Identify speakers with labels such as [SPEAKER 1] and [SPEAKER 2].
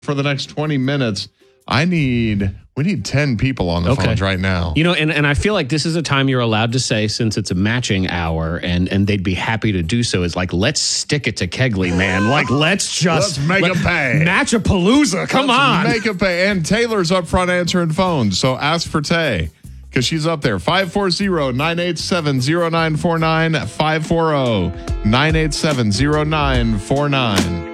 [SPEAKER 1] for the next 20 minutes. We need 10 people on the phones right now.
[SPEAKER 2] You know, and I feel like this is a time you're allowed to say, since it's a matching hour and they'd be happy to do so, is like, let's stick it to Kegley, man. Like, let's
[SPEAKER 1] make a pay.
[SPEAKER 2] Match-a-palooza. Come on.
[SPEAKER 1] Make a pay. And Taylor's up front answering phones. So ask for Tay, because she's up there. 540-987-0949. 540-987-0949.